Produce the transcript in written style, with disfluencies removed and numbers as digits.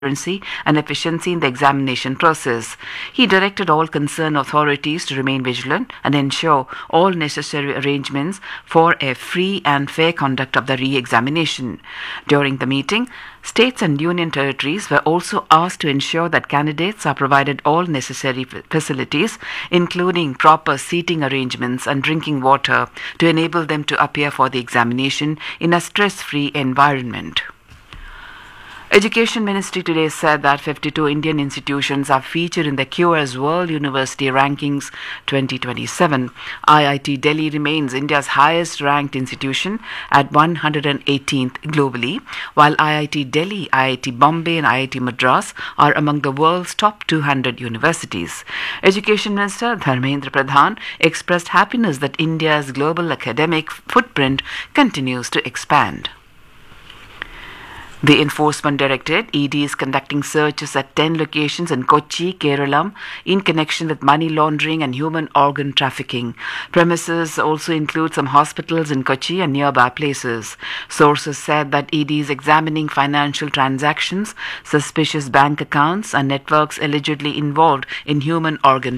transparency and efficiency in the examination process. He directed all concerned authorities to remain vigilant and ensure all necessary arrangements for a free and fair conduct of the re-examination. During the meeting, states and union territories were also asked to ensure that candidates are provided all necessary facilities, including proper seating arrangements and drinking water, to enable them to appear for the examination in a stress-free environment. Education Ministry today said that 52 Indian institutions are featured in the QS World University Rankings 2027. IIT Delhi remains India's highest ranked institution at 118th globally, while IIT Delhi, IIT Bombay and IIT Madras are among the world's top 200 universities. Education Minister Dharmendra Pradhan expressed happiness that India's global academic footprint continues to expand. The Enforcement Directorate (ED) is conducting searches at 10 locations in Kochi, Kerala, in connection with money laundering and human organ trafficking. Premises also include some hospitals in Kochi and nearby places. Sources said that ED is examining financial transactions, suspicious bank accounts, and networks allegedly involved in human organ